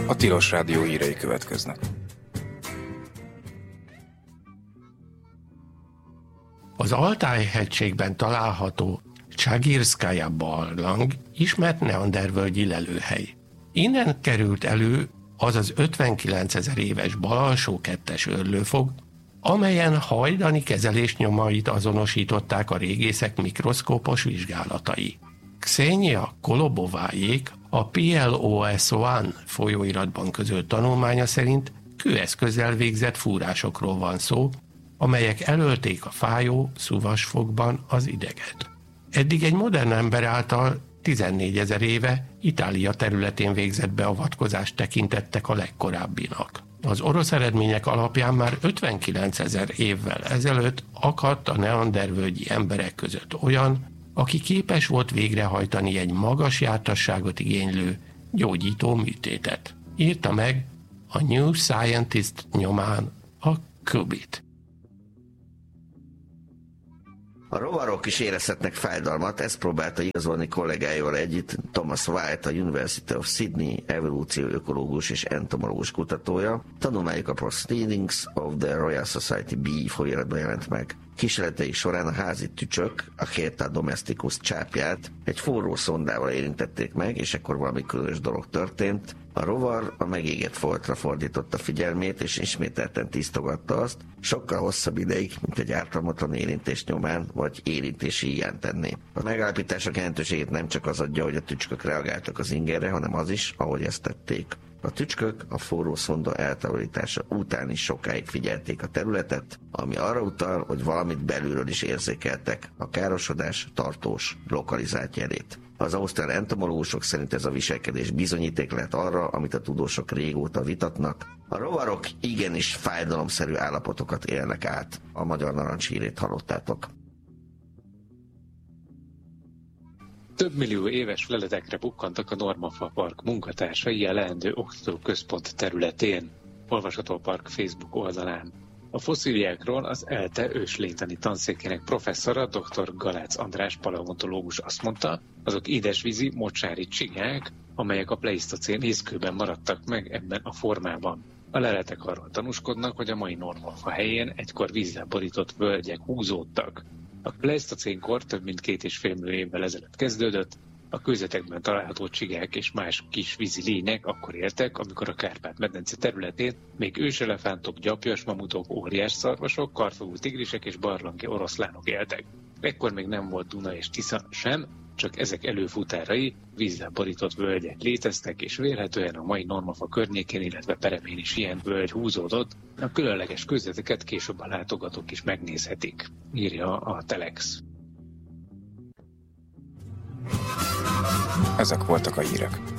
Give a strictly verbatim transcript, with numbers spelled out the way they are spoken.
A Tilos Rádió hírei következnek. Az Altáj-hegységben található Csagirszkaja barlang ismert neandervölgyi lelőhely. Innen került elő az az ötvenkilencezer éves Balalsó kettes őrlőfog, amelyen hajdani kezelés nyomait azonosították a régészek mikroszkópos vizsgálatai. Ksenia Kolobovájék a P L O S egy folyóiratban közölt tanulmánya szerint kőeszközzel végzett fúrásokról van szó, amelyek elölték a fájó szuvasfogban az ideget. Eddig egy modern ember által tizennégyezer éve Itália területén végzett beavatkozást tekintettek a legkorábbinak. Az orosz eredmények alapján már ötvenkilencezer évvel ezelőtt akadt a neandervölgyi emberek között olyan, aki képes volt végrehajtani egy magas jártasságot igénylő gyógyító műtétet. Írta meg a New Scientist nyomán a Kubit. A rovarok is érezhetnek fájdalmat, ezt próbálta igazolni kollégáival együtt Thomas White, a University of Sydney evolúcióökológus és entomológus kutatója. Tanulmányuk a Proceedings of the Royal Society B folyóiratban jelent meg. Kísérleteik során a házi tücsök, a Chaeta domesticus csápját egy forró szondával érintették meg, és ekkor valami különös dolog történt. A rovar a megégett foltra fordította figyelmét, és ismételten tisztogatta azt, sokkal hosszabb ideig, mint egy ártalmatlan érintés nyomán, vagy érintési hiány tenné. A megállapítások jelentőségét nem csak az adja, hogy a tücskök reagáltak az ingerre, hanem az is, ahogy ezt tették. A tücskök a forró szonda eltávolítása után is sokáig figyelték a területet, ami arra utal, hogy valamit belülről is érzékeltek, a károsodás tartós, lokalizált jelét. Az ausztrál entomológusok szerint ez a viselkedés bizonyíték lehet arra, amit a tudósok régóta vitatnak. A rovarok igenis fájdalomszerű állapotokat élnek át. A Magyar Narancs hírét hallottátok. Több millió éves leletekre bukkantak a Normafa Park munkatársai a leendő oktatóközpont területén, olvasható a park Facebook oldalán. A fosszíliákról az ELTE őslétani tanszékének professzora, dr. Galác András paleontológus azt mondta, azok édesvízi mocsári csigák, amelyek a pleisztocén észkőben maradtak meg ebben a formában. A leletek arról tanúskodnak, hogy a mai Normafa helyén egykor vízzel borított völgyek húzódtak. A pleisztocénkor több mint két és fél millió évvel ezelőtt kezdődött, a kőzetekben található csigák és más kis vízi lények akkor éltek, amikor a Kárpát-medence területén még őselefántok, gyapjas mamutok, óriás szarvasok, karfogú tigrisek és barlangi oroszlánok éltek. Ekkor még nem volt Duna és Tisza sem, csak ezek előfutárai, vízzel borított völgyek léteztek, és vélhetően a mai Normafa környékén, illetve peremén is ilyen völgy húzódott. A különleges kőzeteket később a látogatók is megnézhetik, írja a Telex. Ezek voltak a hírek.